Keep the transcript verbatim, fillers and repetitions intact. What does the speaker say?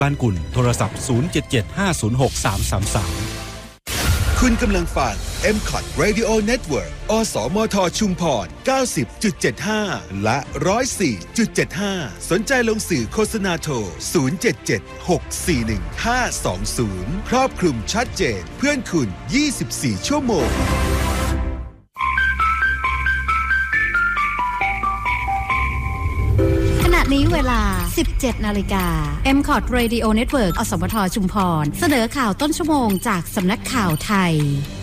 บ้านกุ่นโทรศัพท์ศูนย์ เจ็ด เจ็ด ห้า ศูนย์ หก สาม สาม สามคุณกำลังฟัง เอ็ม คอท Radio Network อสมทชุมพร เก้าสิบจุดเจ็ดห้า และ หนึ่งร้อยสี่จุดเจ็ดห้า สนใจลงสื่อโฆษณาโทร ศูนย์ เจ็ด เจ็ด หก สี่ หนึ่ง ห้า สอง ศูนย์ ครอบคลุมชัดเจนเพื่อนคุณ ยี่สิบสี่ ชั่วโมงขณะนี้เวลา สิบเจ็ด นาฬิกา เอ็ม คอท Radio Network อสมทชุมพรเสนอข่าวต้นชั่วโมงจากสำนักข่าวไทย